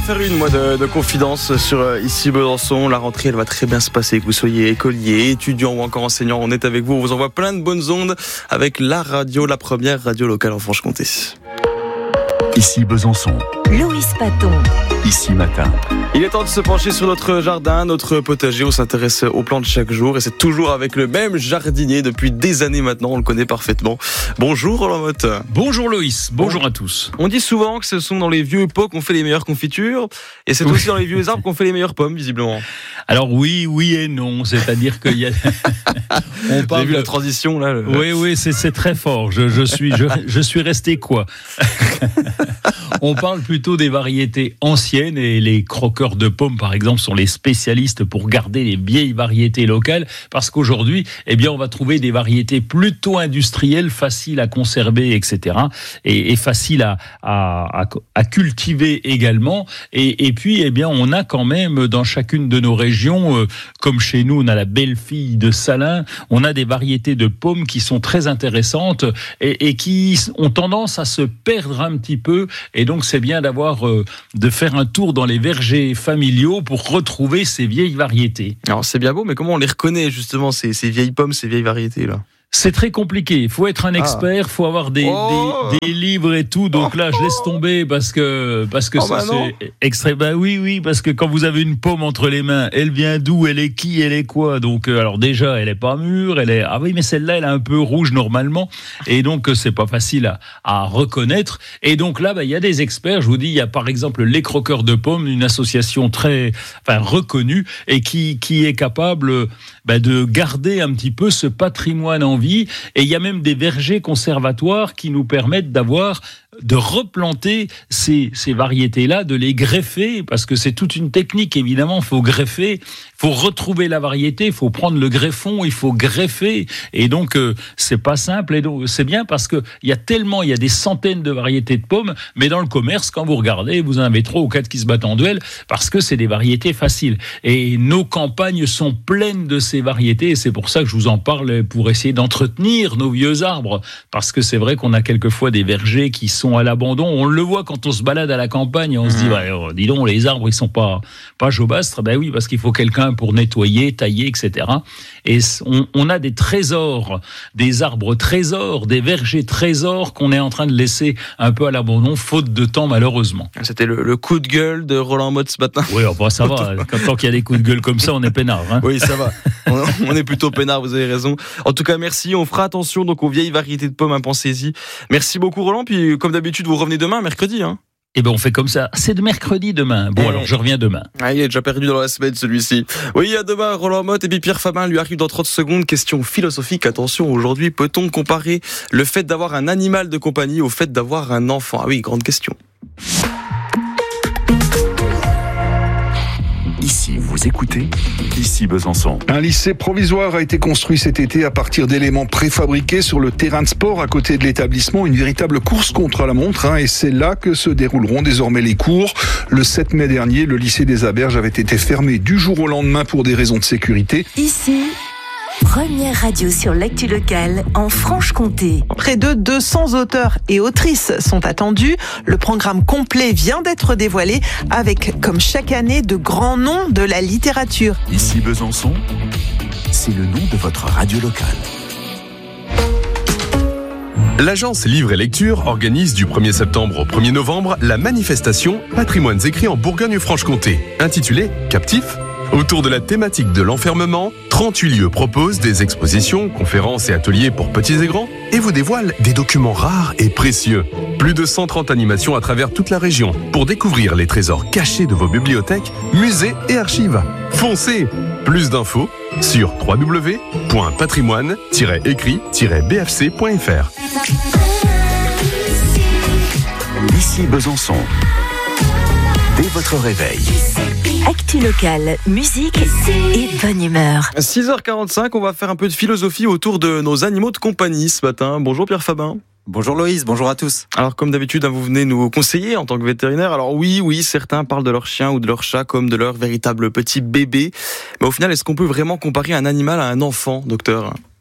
faire une, moi, de confidence sur ici Besançon. La rentrée, elle va très bien se passer. Que vous soyez écolier, étudiant ou encore enseignant, on est avec vous. On vous envoie plein de bonnes ondes avec la radio, la première radio locale en Franche-Comté. Ici Besançon. Loïs Paton. Ici Matin. Il est temps de se pencher sur notre jardin, notre potager. On s'intéresse aux plantes chaque jour et c'est toujours avec le même jardinier depuis des années maintenant. On le connaît parfaitement. Bonjour Roland Motte. Bonjour Loïs, bonjour à tous. On dit souvent que ce sont dans les vieux pots qu'on fait les meilleures confitures et c'est aussi dans les vieux arbres qu'on fait les meilleures pommes, visiblement. Alors oui et non, c'est-à-dire qu'il y a... On parle de la transition là. Oui, c'est très fort. Je suis resté quoi. On parle plutôt des variétés anciennes et les croqueurs de pommes, par exemple, sont les spécialistes pour garder les vieilles variétés locales parce qu'aujourd'hui, on va trouver des variétés plutôt industrielles, faciles à conserver, etc. et faciles à cultiver également. Et puis, on a quand même dans chacune de nos régions, comme chez nous, on a la belle fille de Salins, on a des variétés de pommes qui sont très intéressantes et qui ont tendance à se perdre un petit peu. Et donc, c'est bien de faire un tour dans les vergers familiaux pour retrouver ces vieilles variétés. Alors, c'est bien beau, mais comment on les reconnaît, justement, ces vieilles pommes, ces vieilles variétés-là ? C'est très compliqué. Il faut être un expert, il faut avoir des livres et tout. Donc là, je laisse tomber parce que c'est extrait. Oui, parce que quand vous avez une pomme entre les mains, elle vient d'où, elle est qui, elle est quoi. Donc alors déjà, elle est pas mûre, mais celle-là, elle est un peu rouge normalement, et donc c'est pas facile à reconnaître. Et donc là, il y a des experts. Je vous dis, il y a par exemple les croqueurs de pommes, une association très reconnue et qui est capable de garder un petit peu ce patrimoine en vie. Et il y a même des vergers conservatoires qui nous permettent de replanter ces variétés-là, de les greffer, parce que c'est toute une technique, évidemment. Il faut greffer, il faut retrouver la variété, il faut prendre le greffon, il faut greffer. Et donc, c'est pas simple. Et donc, c'est bien parce que il y a des centaines de variétés de pommes, mais dans le commerce, quand vous regardez, vous en avez 3 ou 4 qui se battent en duel, parce que c'est des variétés faciles. Et nos campagnes sont pleines de ces variétés, et c'est pour ça que je vous en parle, pour essayer d'entretenir nos vieux arbres, parce que c'est vrai qu'on a quelquefois des vergers qui sont à l'abandon. On le voit quand on se balade à la campagne, on se dit, dis donc, les arbres, ils sont pas jaubastres. Oui, parce qu'il faut quelqu'un pour nettoyer, tailler, etc. Et on a des trésors, des arbres trésors, des vergers trésors qu'on est en train de laisser un peu à l'abandon, faute de temps, malheureusement. C'était le coup de gueule de Roland Motte ce matin. Oui, ça va. Tant qu'il y a des coups de gueule comme ça, on est peinard. Oui, ça va. On est plutôt peinard, vous avez raison. En tout cas, merci. On fera attention donc aux vieilles variétés de pommes, pensez-y. Merci beaucoup Roland. Puis comme d'habitude, vous revenez demain, mercredi. On fait comme ça. C'est de mercredi demain. Alors je reviens demain. Il est déjà perdu dans la semaine celui-ci. Oui, à demain Roland Motte. Et puis Pierre Fabin lui arrive dans 30 secondes. Question philosophique. Attention, aujourd'hui, peut-on comparer le fait d'avoir un animal de compagnie au fait d'avoir un enfant ? Ah oui, grande question. Ici, vous écoutez Ici Besançon. Un lycée provisoire a été construit cet été à partir d'éléments préfabriqués sur le terrain de sport à côté de l'établissement. Une véritable course contre la montre, et c'est là que se dérouleront désormais les cours. Le 7 mai dernier, le lycée des Aberges avait été fermé du jour au lendemain pour des raisons de sécurité. Ici, première radio sur l'actu locale en Franche-Comté. Près de 200 auteurs et autrices sont attendus. Le programme complet vient d'être dévoilé avec, comme chaque année, de grands noms de la littérature. Ici Besançon, c'est le nom de votre radio locale. L'agence Livre et Lecture organise du 1er septembre au 1er novembre la manifestation Patrimoines écrits en Bourgogne-Franche-Comté, intitulée Captif. Autour de la thématique de l'enfermement, 38 lieux proposent des expositions, conférences et ateliers pour petits et grands et vous dévoilent des documents rares et précieux. Plus de 130 animations à travers toute la région pour découvrir les trésors cachés de vos bibliothèques, musées et archives. Foncez! Plus d'infos sur www.patrimoine-écrit-bfc.fr. Ici Besançon. Dès votre réveil. Actu locale, musique et bonne humeur. 6h45, on va faire un peu de philosophie autour de nos animaux de compagnie ce matin. Bonjour Pierre Fabin. Bonjour Loïs, bonjour à tous. Alors comme d'habitude, vous venez nous conseiller en tant que vétérinaire. Alors oui, certains parlent de leur chien ou de leur chat comme de leur véritable petit bébé. Mais au final, est-ce qu'on peut vraiment comparer un animal à un enfant, docteur ?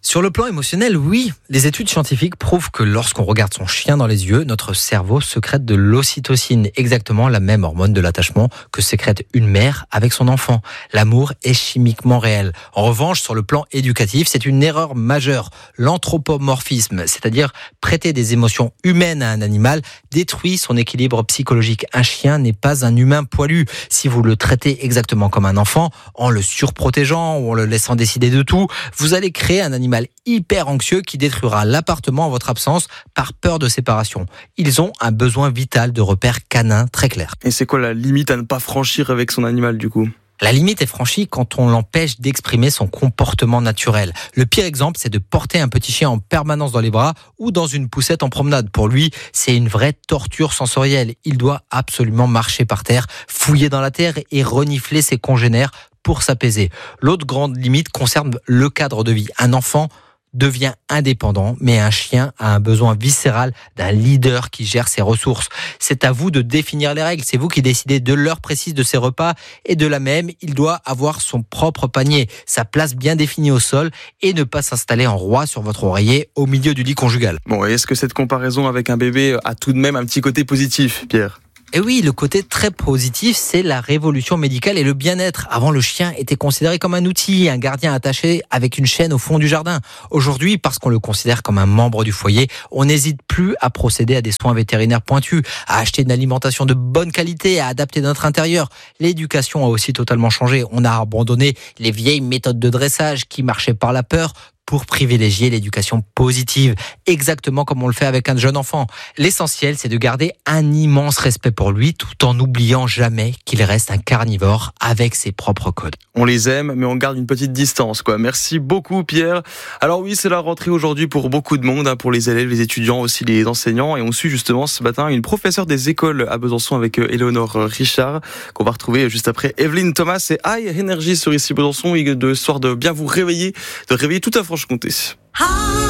Sur le plan émotionnel, oui. Les études scientifiques prouvent que lorsqu'on regarde son chien dans les yeux, notre cerveau sécrète de l'ocytocine, exactement la même hormone de l'attachement que sécrète une mère avec son enfant. L'amour est chimiquement réel. En revanche, sur le plan éducatif, c'est une erreur majeure. L'anthropomorphisme, c'est-à-dire prêter des émotions humaines à un animal, détruit son équilibre psychologique. Un chien n'est pas un humain poilu. Si vous le traitez exactement comme un enfant, en le surprotégeant ou en le laissant décider de tout, vous allez créer un animal hyper anxieux qui détruira l'appartement en votre absence par peur de séparation. Ils ont un besoin vital de repères canins très clair. Et c'est quoi la limite à ne pas franchir avec son animal du coup ? La limite est franchie quand on l'empêche d'exprimer son comportement naturel. Le pire exemple, c'est de porter un petit chien en permanence dans les bras ou dans une poussette en promenade. Pour lui, c'est une vraie torture sensorielle. Il doit absolument marcher par terre, fouiller dans la terre et renifler ses congénères pour s'apaiser. L'autre grande limite concerne le cadre de vie. Un enfant devient indépendant, mais un chien a un besoin viscéral d'un leader qui gère ses ressources. C'est à vous de définir les règles, c'est vous qui décidez de l'heure précise de ses repas et de la même, il doit avoir son propre panier, sa place bien définie au sol et ne pas s'installer en roi sur votre oreiller au milieu du lit conjugal. Bon, et est-ce que cette comparaison avec un bébé a tout de même un petit côté positif, Pierre ? Et oui, le côté très positif, c'est la révolution médicale et le bien-être. Avant, le chien était considéré comme un outil, un gardien attaché avec une chaîne au fond du jardin. Aujourd'hui, parce qu'on le considère comme un membre du foyer, on n'hésite plus à procéder à des soins vétérinaires pointus, à acheter une alimentation de bonne qualité, à adapter notre intérieur. L'éducation a aussi totalement changé. On a abandonné les vieilles méthodes de dressage qui marchaient par la peur pour privilégier l'éducation positive, exactement comme on le fait avec un jeune enfant. L'essentiel, c'est de garder un immense respect pour lui, tout en n'oubliant jamais qu'il reste un carnivore avec ses propres codes. On les aime, mais on garde une petite distance, quoi. Merci beaucoup, Pierre. Alors oui, c'est la rentrée aujourd'hui pour beaucoup de monde, pour les élèves, les étudiants, aussi les enseignants. Et on suit justement ce matin une professeure des écoles à Besançon avec Éléonore Richard, qu'on va retrouver juste après Evelyne Thomas et High Energy sur ici Besançon, et de soir de bien vous réveiller, de réveiller toute la Franche-Comté.